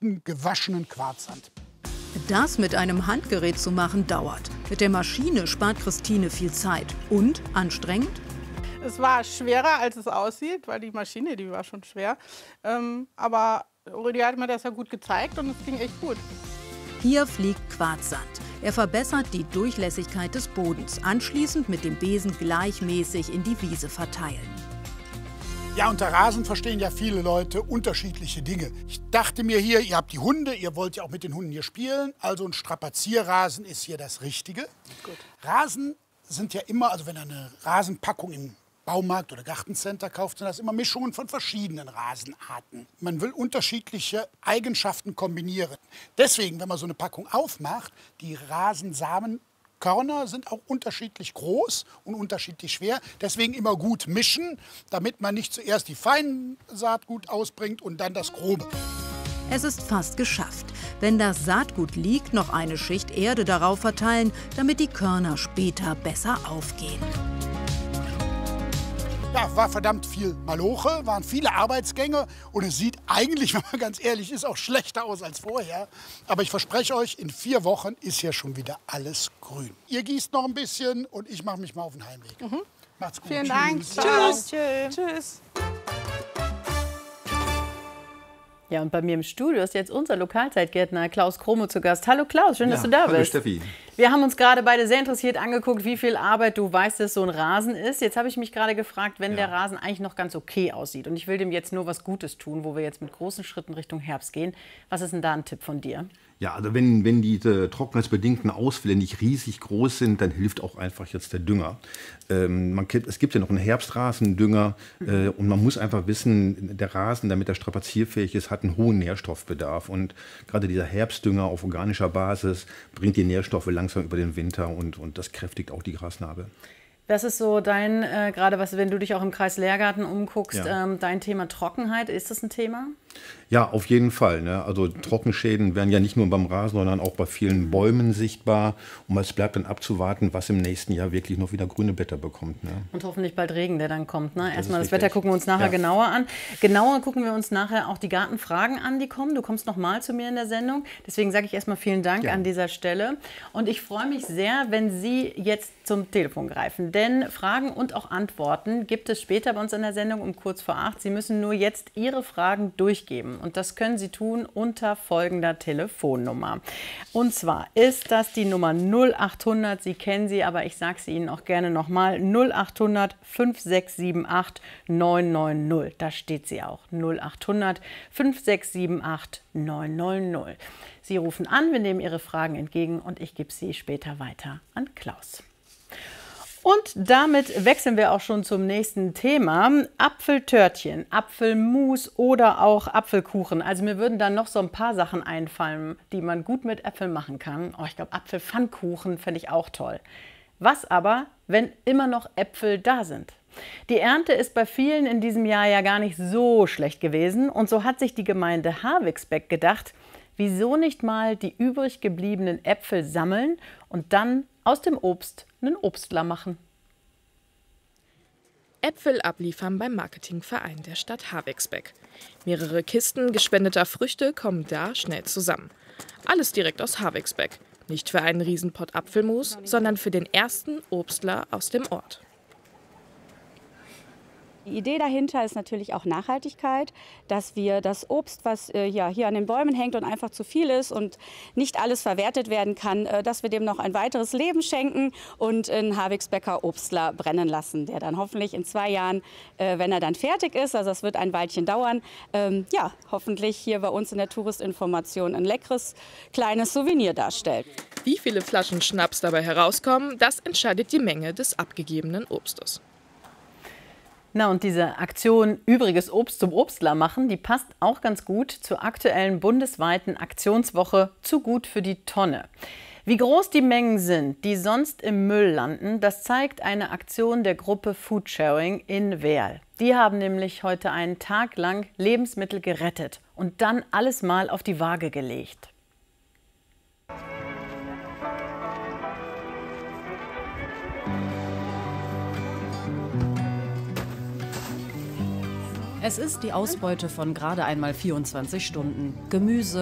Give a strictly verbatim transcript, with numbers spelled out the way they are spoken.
guten, gewaschenen Quarzsand. Das mit einem Handgerät zu machen, dauert. Mit der Maschine spart Christine viel Zeit. Und anstrengend? Es war schwerer, als es aussieht, weil die Maschine, die war schon schwer. Ähm, aber Rudi hat mir das ja gut gezeigt und es ging echt gut. Hier fliegt Quarzsand. Er verbessert die Durchlässigkeit des Bodens. Anschließend mit dem Besen gleichmäßig in die Wiese verteilen. Ja, unter Rasen verstehen ja viele Leute unterschiedliche Dinge. Ich dachte mir hier, ihr habt die Hunde, ihr wollt ja auch mit den Hunden hier spielen. Also ein Strapazierrasen ist hier das Richtige. Gut. Rasen sind ja immer, also wenn ihr eine Rasenpackung im Baumarkt oder Gartencenter kauft, sind das immer Mischungen von verschiedenen Rasenarten. Man will unterschiedliche Eigenschaften kombinieren. Deswegen, wenn man so eine Packung aufmacht, die Rasensamenkörner sind auch unterschiedlich groß und unterschiedlich schwer. Deswegen immer gut mischen, damit man nicht zuerst die feinen Saatgut ausbringt und dann das grobe. Es ist fast geschafft. Wenn das Saatgut liegt, noch eine Schicht Erde darauf verteilen, damit die Körner später besser aufgehen. Ja, war verdammt viel Maloche, waren viele Arbeitsgänge und es sieht eigentlich, wenn man ganz ehrlich ist, auch schlechter aus als vorher. Aber ich verspreche euch, in vier Wochen ist hier schon wieder alles grün. Ihr gießt noch ein bisschen und ich mache mich mal auf den Heimweg. Mhm. Macht's gut. Vielen Dank. Tschüss. Tschüss. Tschüss. Ja, und bei mir im Studio ist jetzt unser Lokalzeitgärtner Klaus Kromo zu Gast. Hallo Klaus, schön, Ja, dass du da hallo bist. Steffi. Wir haben uns gerade beide sehr interessiert angeguckt, wie viel Arbeit du weißt, dass so ein Rasen ist. Jetzt habe ich mich gerade gefragt, wenn Ja. der Rasen eigentlich noch ganz okay aussieht und ich will dem jetzt nur was Gutes tun, wo wir jetzt mit großen Schritten Richtung Herbst gehen. Was ist denn da ein Tipp von dir? Ja, also wenn, wenn diese trockenheitsbedingten Ausfälle nicht riesig groß sind, dann hilft auch einfach jetzt der Dünger. Ähm, man kennt, es gibt ja noch einen Herbstrasendünger äh, und man muss einfach wissen, der Rasen, damit er strapazierfähig ist, hat einen hohen Nährstoffbedarf. Und gerade dieser Herbstdünger auf organischer Basis bringt die Nährstoffe langsam über den Winter und, und das kräftigt auch die Grasnarbe. Was ist so dein, äh, gerade was, wenn du dich auch im Kreis Lehrgarten umguckst, Ja. ähm, dein Thema Trockenheit, ist das ein Thema? Ja, auf jeden Fall. Ne? Also Trockenschäden werden ja nicht nur beim Rasen, sondern auch bei vielen Bäumen sichtbar. Und es bleibt dann abzuwarten, was im nächsten Jahr wirklich noch wieder grüne Blätter bekommt. Ne? Und hoffentlich bald Regen, der dann kommt. Ne? Erstmal das richtig. Wetter gucken wir uns nachher Ja. genauer an. Genauer gucken wir uns nachher auch die Gartenfragen an, die kommen. Du kommst noch mal zu mir in der Sendung. Deswegen sage ich erstmal vielen Dank Ja. an dieser Stelle. Und ich freue mich sehr, wenn Sie jetzt zum Telefon greifen. Denn Fragen und auch Antworten gibt es später bei uns in der Sendung um kurz vor acht. Sie müssen nur jetzt Ihre Fragen durchgeben. Und das können Sie tun unter folgender Telefonnummer. Und zwar ist das die Nummer null acht hundert, Sie kennen sie, aber ich sage sie Ihnen auch gerne nochmal, null acht hundert fünf sechs sieben acht neun neun null. Da steht sie auch, null acht hundert fünf sechs sieben acht neun neun null. Sie rufen an, wir nehmen Ihre Fragen entgegen und ich gebe sie später weiter an Klaus. Und damit wechseln wir auch schon zum nächsten Thema. Apfeltörtchen, Apfelmus oder auch Apfelkuchen. Also mir würden da noch so ein paar Sachen einfallen, die man gut mit Äpfeln machen kann. Oh, ich glaube, Apfelpfannkuchen fände ich auch toll. Was aber, wenn immer noch Äpfel da sind? Die Ernte ist bei vielen in diesem Jahr ja gar nicht so schlecht gewesen. Und so hat sich die Gemeinde Havigsbeck gedacht, wieso nicht mal die übrig gebliebenen Äpfel sammeln und dann aus dem Obst einen Obstler machen. Äpfel abliefern beim Marketingverein der Stadt Havigsbeck. Mehrere Kisten gespendeter Früchte kommen da schnell zusammen. Alles direkt aus Havigsbeck. Nicht für einen Riesenpott Apfelmus, sondern für den ersten Obstler aus dem Ort. Die Idee dahinter ist natürlich auch Nachhaltigkeit, dass wir das Obst, was äh, ja, hier an den Bäumen hängt und einfach zu viel ist und nicht alles verwertet werden kann, äh, dass wir dem noch ein weiteres Leben schenken und einen Havigsbecker Obstler brennen lassen, der dann hoffentlich in zwei Jahren, äh, wenn er dann fertig ist, also es wird ein Weilchen dauern, ähm, ja, hoffentlich hier bei uns in der Touristinformation ein leckeres kleines Souvenir darstellt. Wie viele Flaschen Schnaps dabei herauskommen, das entscheidet die Menge des abgegebenen Obstes. Na, und diese Aktion Übriges Obst zum Obstler machen, die passt auch ganz gut zur aktuellen bundesweiten Aktionswoche Zu gut für die Tonne. Wie groß die Mengen sind, die sonst im Müll landen, das zeigt eine Aktion der Gruppe Foodsharing in Werl. Die haben nämlich heute einen Tag lang Lebensmittel gerettet und dann alles mal auf die Waage gelegt. Es ist die Ausbeute von gerade einmal vierundzwanzig Stunden. Gemüse,